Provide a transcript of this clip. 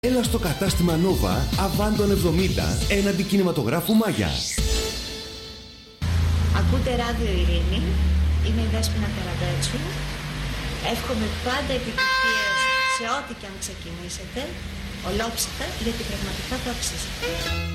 Έλα στο κατάστημα Nova Αβάντων 70 έναντι κινηματογράφου Μάγια. Ακούτε Ράδιο Ειρήνη. Είμαι η Δέσποινα Καραμπέτσου. Εύχομαι πάντα επιτυχίες σε ό,τι και αν ξεκινήσετε. Ολόψυχα, γιατί πραγματικά το αξίζετε.